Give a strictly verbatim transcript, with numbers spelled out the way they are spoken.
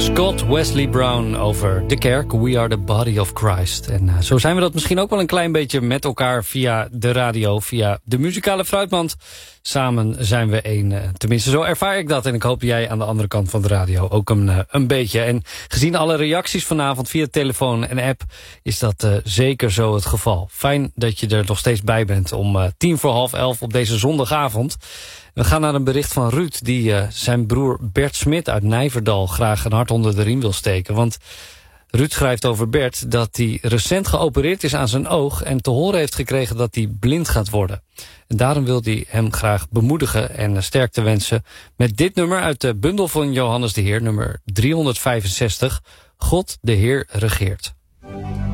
Scott Wesley Brown over de kerk. We are the body of Christ. En uh, zo zijn we dat misschien ook wel een klein beetje met elkaar via de radio, via de muzikale fruitmand. Samen zijn we één. Uh, tenminste, zo ervaar ik dat. En ik hoop jij aan de andere kant van de radio ook een, uh, een beetje. En gezien alle reacties vanavond via telefoon en app is dat uh, zeker zo het geval. Fijn dat je er nog steeds bij bent om uh, tien voor half elf op deze zondagavond. We gaan naar een bericht van Ruud die uh, zijn broer Bert Smit uit Nijverdal graag een hart onder de riem wil steken. Want Ruud schrijft over Bert dat hij recent geopereerd is aan zijn oog en te horen heeft gekregen dat hij blind gaat worden. En daarom wil hij hem graag bemoedigen en sterkte wensen met dit nummer uit de bundel van Johannes de Heer, nummer driehonderdvijfenzestig, God de Heer regeert.